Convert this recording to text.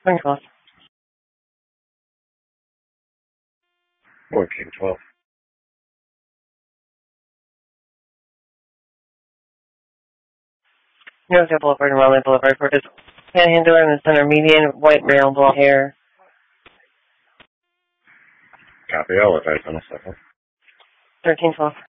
12. 1412. Northfield Boulevard and Raleigh Boulevard. Purpose Panhandler in the center median, white rail, blonde hair. Copy, I'll advise on a second. 1312.